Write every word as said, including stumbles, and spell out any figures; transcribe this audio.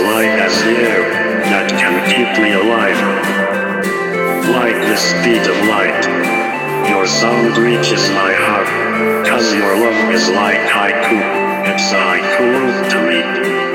light as the air that can keep me alive. Like the speed of light, your sound reaches my heart, 'cause your love is like haiku, it's a haiku to me.